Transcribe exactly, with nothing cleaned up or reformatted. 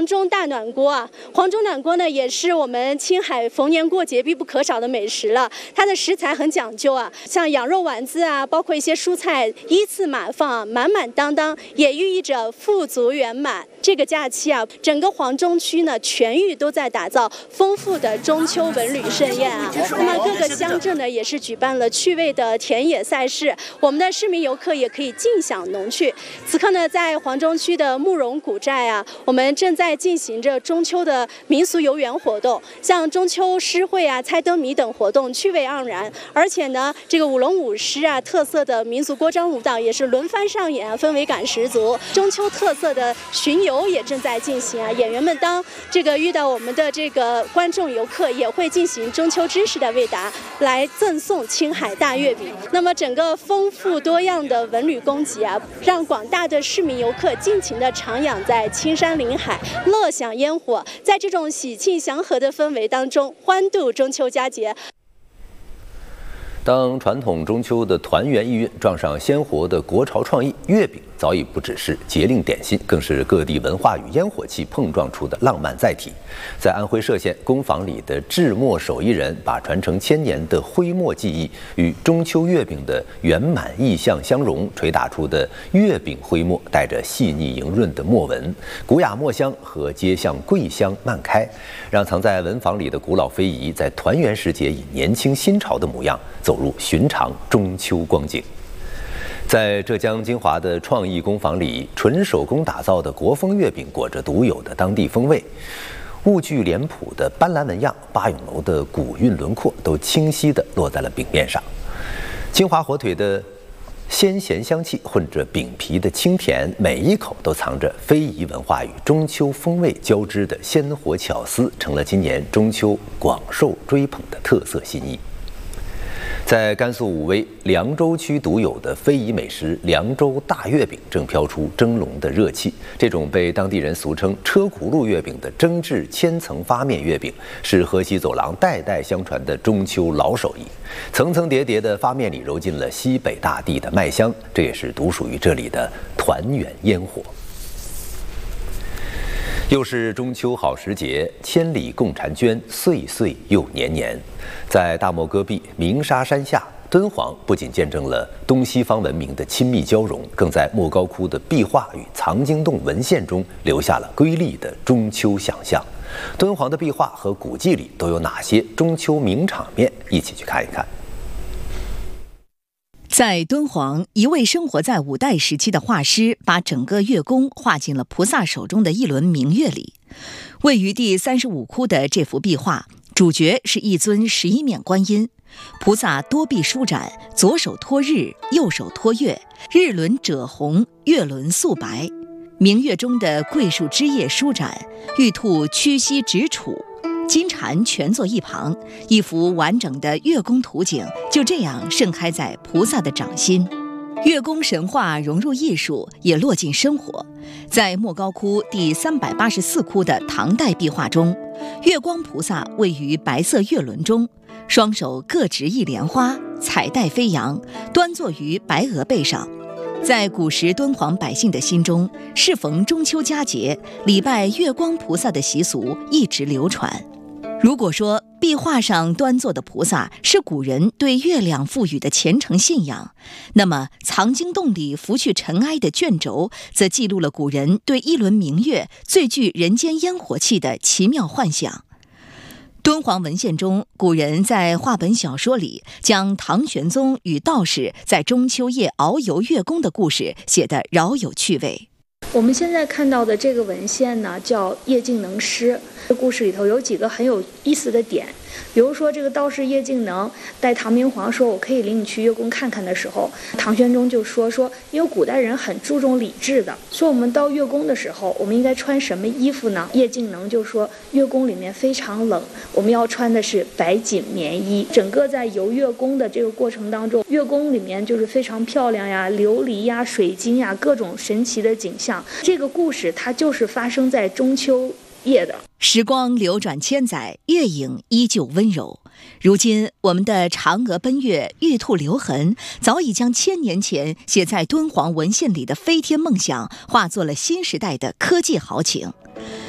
黄中大暖锅啊。黄中暖锅呢，也是我们青海逢年过节必不可少的美食了。它的食材很讲究啊，像羊肉丸子啊，包括一些蔬菜依次码放，满满当当，也寓意着富足圆满。这个假期啊，整个黄中区呢全域都在打造丰富的中秋文旅盛宴啊。那么各个乡镇呢，也是举办了趣味的田野赛事，我们的市民游客也可以尽享农趣。此刻呢，在黄中区的慕容古寨啊，我们正在进行着中秋的民俗游园活动，像中秋诗会啊、猜灯谜等活动趣味盎然。而且呢，这个舞龙舞狮啊，特色的民俗锅章舞蹈也是轮番上演啊，氛围感十足。中秋特色的巡游也正在进行啊，演员们当这个遇到我们的这个观众游客，也会进行中秋知识的问答，来赠送青海大月饼。那么整个丰富多样的文旅供给啊，让广大的市民游客尽情的徜徉在青山林海，乐享烟火，在这种喜庆祥和的氛围当中，欢度中秋佳节。 当传统中秋的团圆意蕴撞上鲜活的国潮创意，月饼早已不只是节令点心，更是各地文化与烟火气碰撞出的浪漫载体。在安徽歙县工坊里的制墨手艺人，把传承千年的徽墨技艺与中秋月饼的圆满意象相融，捶打出的月饼徽墨，带着细腻莹润的墨纹，古雅墨香和街巷桂香漫开，让藏在文房里的古老非遗在团圆时节以年轻新潮的模样走入寻常中秋光景。在浙江金华的创意工坊里，纯手工打造的国风月饼裹着独有的当地风味，物具脸谱的斑斓纹样，八咏楼的古韵轮廓都清晰地落在了饼面上。金华火腿的鲜咸香气混着饼皮的清甜，每一口都藏着非遗文化与中秋风味交织的鲜活巧思，成了今年中秋广受追捧的特色新意。在甘肃武威凉州区独有的非遗美食凉州大月饼正飘出蒸笼的热气。这种被当地人俗称车轱辘月饼的蒸制千层发面月饼，是河西走廊代代相传的中秋老手艺。层层叠叠的发面里揉进了西北大地的麦香，这也是独属于这里的团圆烟火。又是中秋好时节，千里共婵娟，岁岁又年年。在大漠戈壁鸣沙山下，敦煌不仅见证了东西方文明的亲密交融，更在莫高窟的壁画与藏经洞文献中留下了瑰丽的中秋想象。敦煌的壁画和古迹里都有哪些中秋名场面？一起去看一看。 在敦煌，一位生活在五代时期的画师把整个月宫画进了菩萨手中的一轮明月里。位于第三十五窟的这幅壁画，主角是一尊十一面观音，菩萨多臂舒展，左手托日，右手托月，日轮赭红，月轮素白。明月中的桂树枝叶舒展，玉兔屈膝直杵，金蝉蜷坐一旁，一幅完整的月宫图景就这样盛开在菩萨的掌心。月宫神话融入艺术，也落进生活。在莫高窟第三百八十四窟的唐代壁画中，月光菩萨位于白色月轮中，双手各执一莲花，彩带飞扬，端坐于白鹅背上。在古时敦煌百姓的心中，适逢中秋佳节，礼拜月光菩萨的习俗一直流传。如果说壁画上端坐的菩萨是古人对月亮赋予的虔诚信仰，那么藏经洞里拂去尘埃的卷轴，则记录了古人对一轮明月最具人间烟火气的奇妙幻想。敦煌文献中，古人在话本小说里将唐玄宗与道士在中秋夜遨游月宫的故事写得饶有趣味。 我们现在看到的这个文献呢，叫《叶敬能诗》。这故事里头有几个很有意思的点，比如说这个道士叶敬能带唐明皇说我可以领你去月宫看看的时候，唐玄宗就说说因为古代人很注重礼制的，说我们到月宫的时候我们应该穿什么衣服呢？叶敬能就说月宫里面非常冷，我们要穿的是白锦棉衣。整个在游月宫的这个过程当中，月宫里面就是非常漂亮呀，琉璃呀、水晶呀，各种神奇的景象。这个故事它就是发生在中秋夜的。 时光流转千载，月影依旧温柔。如今我们的嫦娥奔月、玉兔留痕，早已将千年前写在敦煌文献里的飞天梦想化作了新时代的科技豪情。